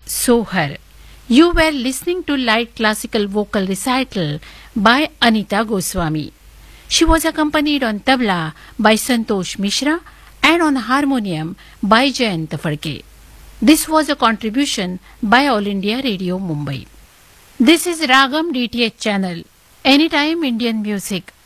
Sohar. You were listening to light classical vocal recital by Anita Goswami. She was accompanied on tabla by Santosh Mishra and on harmonium by Jayant Fadke. This was a contribution by All India Radio Mumbai. This is Ragam DTH channel, Anytime Indian Music.